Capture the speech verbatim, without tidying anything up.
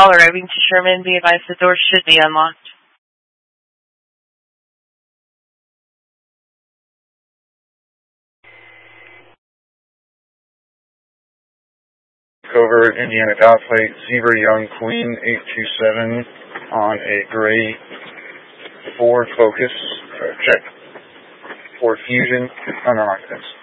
Call arriving to Sherman. Be advised the door should be unlocked. Covert, Indiana dial plate, Zebra Young Queen eight two seven on a gray Ford Focus. Uh, check. Ford Fusion, under occupants.